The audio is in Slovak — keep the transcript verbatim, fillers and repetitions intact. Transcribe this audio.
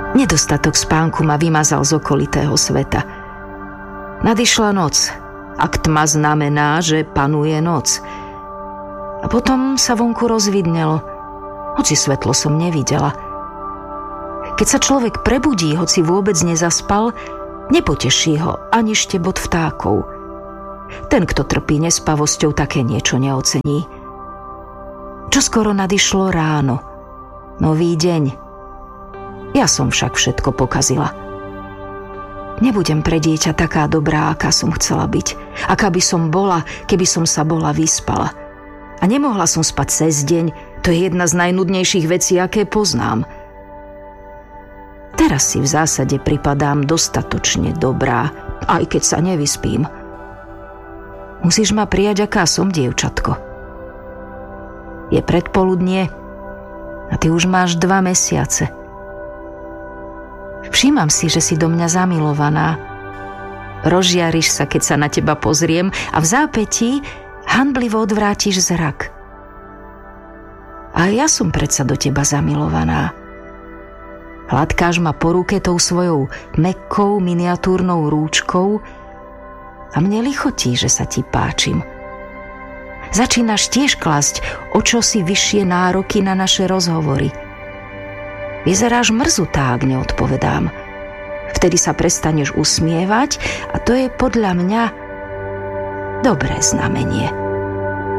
Nedostatok spánku ma vymazal z okolitého sveta. Nadišla noc, ak tma znamená, že panuje noc. A potom sa vonku rozvidnelo, hoci svetlo som nevidela. Keď sa človek prebudí, hoci vôbec nezaspal, nepoteší ho ani štebot vtákov. Ten, kto trpí nespavosťou, také niečo neocení. Čoskoro nadišlo ráno, nový deň. Ja som však všetko pokazila. Nebudem pre dieťa taká dobrá, aká som chcela byť. Aká by som bola, keby som sa bola vyspala. A nemohla som spať cez deň, to je jedna z najnudnejších vecí, aké poznám. Teraz si v zásade pripadám dostatočne dobrá, aj keď sa nevyspím. Musíš ma prijať, aká som, dievčatko. Je predpoludnie a ty už máš dva mesiace. Všímam si, že si do mňa zamilovaná. Rozžiariš sa, keď sa na teba pozriem a v zápätí hanblivo odvrátiš zrak. A ja som predsa do teba zamilovaná. Hladkáš ma po ruke tou svojou mäkkou miniatúrnou rúčkou a mne lichotí, že sa ti páčim. Začínaš tiež klásť o čosi vyššie nároky na naše rozhovory. Vyzeráš mrzutá, ak neodpovedám. Vtedy sa prestaneš usmievať a to je podľa mňa dobré znamenie.